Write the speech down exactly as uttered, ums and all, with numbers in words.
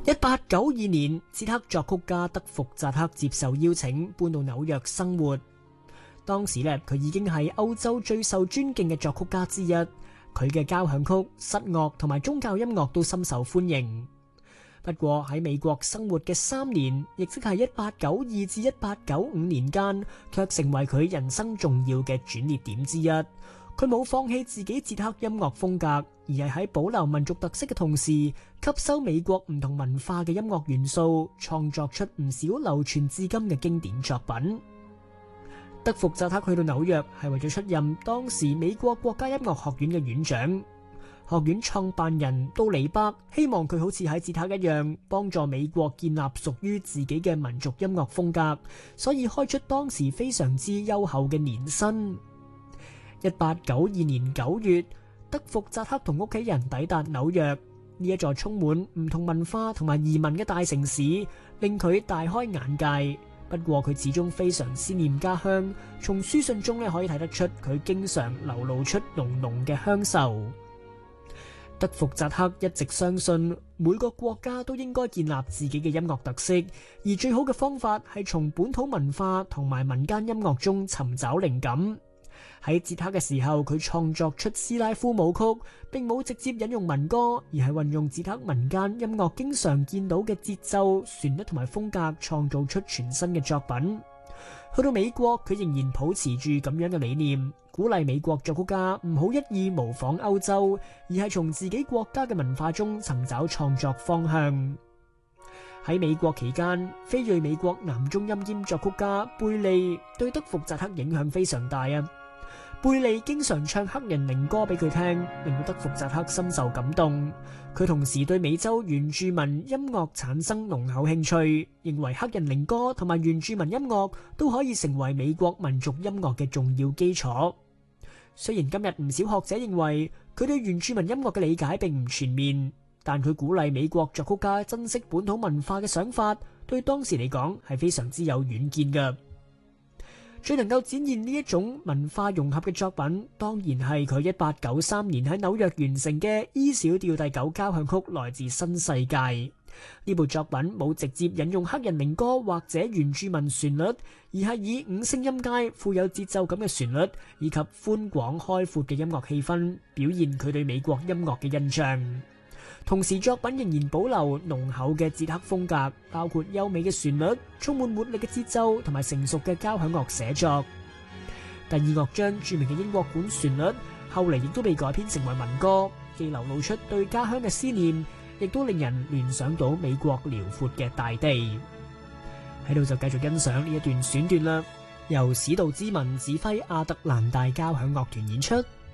一八九二年，捷克作曲家德福扎克接受邀請搬到紐約生活。當時咧，佢已經係歐洲最受尊敬嘅作曲家之一。佢嘅交響曲、室樂同埋宗教音樂都深受歡迎。不過喺美國生活嘅三年，亦即係一八九二至一八九五年間，卻成為佢人生重要嘅轉捩點之一。佢冇放棄自己捷克音樂風格，而係喺保留民族特色嘅同時，吸收美國唔同文化嘅音樂元素，創作出唔少流傳至今嘅經典作品。德福扎克去到紐約係為咗出任當時美國國家音樂學院嘅院長。學院創辦人杜尼伯希望佢好似喺捷克一樣，幫助美國建立屬於自己嘅民族音樂風格，所以開出當時非常之優厚嘅年薪。一八九二年九月，德福扎克同屋企人抵達紐約，呢一座充滿唔同文化同埋移民嘅大城市，令佢大開眼界。不過佢始終非常思念家鄉，從書信中咧可以睇得出佢經常流露出濃濃嘅鄉愁。德福扎克一直相信每個國家都應該建立自己嘅音樂特色，而最好嘅方法係從本土文化同埋民間音樂中尋找靈感。喺捷克嘅時候，佢創作出斯拉夫舞曲，並冇直接引用民歌，而係運用捷克民間音樂經常見到嘅節奏、旋律同埋風格，創造出全新嘅作品。去到美國，佢仍然保持住咁樣嘅理念，鼓勵美國作曲家唔好一意模仿歐洲，而係從自己國家嘅文化中尋找創作方向。喺美國期間，非裔美國男中音兼作曲家貝利對德福扎克影響非常大啊！貝利經常唱黑人靈歌俾佢聽，令到德福扎克深受感動。佢同時對美洲原住民音樂產生濃厚興趣，認為黑人靈歌同埋原住民音樂都可以成為美國民族音樂嘅重要基礎。雖然今日唔少學者認為佢對原住民音樂嘅理解並唔全面，但佢鼓勵美國作曲家珍惜本土文化嘅想法，對當時嚟講係非常之有遠見嘅。最能夠展現呢一種文化融合嘅作品，當然係佢一八九三年喺紐約完成嘅 E 小調第九交響曲《來自新世界》。呢部作品冇直接引用黑人靈歌或者原住民旋律，而係以五聲音階、富有節奏感嘅旋律以及寬廣開闊嘅音樂氣氛，表現佢對美國音樂嘅印象。同時作品仍然保留濃厚嘅捷克風格，包括優美嘅旋律、充滿活力嘅節奏同埋成熟嘅交響樂寫作。第二樂章著名嘅英國管旋律，後嚟亦都被改編成為民歌，既流露出對家鄉嘅思念，亦都令人聯想到美國遼闊嘅大地。喺度就繼續欣賞呢一段選段啦，由史杜茲文指揮亞特蘭大交響樂團演出。